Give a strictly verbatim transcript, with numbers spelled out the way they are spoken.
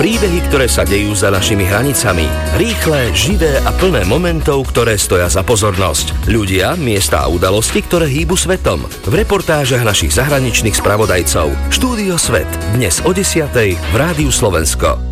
Príbehy, ktoré sa dejú za našimi hranicami. Rýchle, živé a plné momentov, ktoré stoja za pozornosť. Ľudia, miesta a udalosti, ktoré hýbu svetom. V reportážach našich zahraničných spravodajcov. Štúdio Svet. Dnes o desiatej v Rádiu Slovensko.